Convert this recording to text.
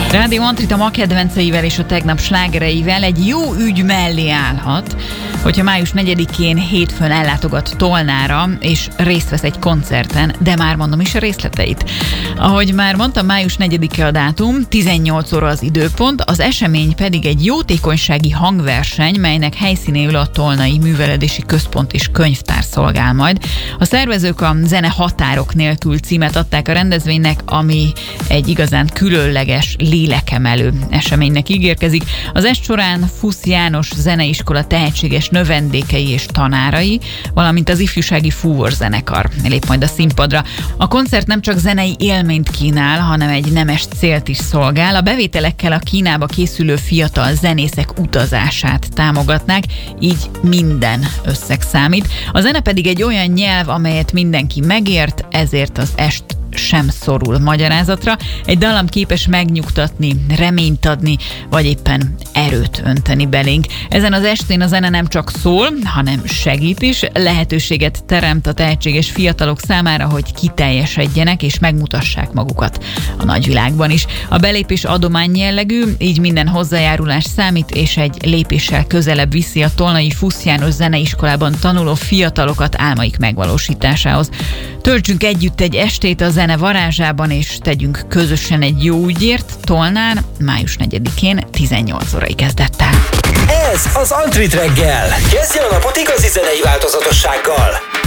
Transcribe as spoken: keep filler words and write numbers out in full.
Rádió Antrita ma kedvenceivel és a tegnap slágereivel egy jó ügy mellé állhat, hogyha május negyedikén hétfőn ellátogat Tolnára, és részt vesz egy koncerten, de már mondom is a részleteit. Ahogy már mondtam, május negyedike a dátum, tizennyolc óra az időpont, az esemény pedig egy jótékonysági hangverseny, melynek helyszínéül a Tolnai Művelődési Központ és Könyvtár szolgál majd. A szervezők a Zene határok nélkül címet adták a rendezvénynek, ami egy igazán különleges, lélekemelő eseménynek ígérkezik. Az est során Fusz János Zeneiskola tehetséges növendékei és tanárai, valamint az ifjúsági fúvózenekar lép majd a színpadra. A koncert nem csak zenei élményt kínál, hanem egy nemes célt is szolgál. A bevételekkel a Kínába készülő fiatal zenészek utazását támogatnák, így minden összeg számít. A zene pedig egy olyan nyelv, amelyet mindenki megért, ezért az est sem szorul magyarázatra. Egy dallam képes megnyugtatni, reményt adni, vagy éppen erőt önteni belénk. Ezen az estén a zene nem csak szól, hanem segít is, lehetőséget teremt a tehetséges fiatalok számára, hogy kiteljesedjenek és megmutassák magukat a nagyvilágban is. A belépés adomány jellegű, így minden hozzájárulás számít, és egy lépéssel közelebb viszi a Tolnai Fusz János Zeneiskolában tanuló fiatalokat álmaik megvalósításához. Töltsünk együtt egy estét a zene varázsában, és tegyünk közösen egy jó ügyért Tolnán május negyedikén tizennyolc órai kezdettel. Ez az Antrit reggel. Kezdje a napot igazi zenei változatossággal.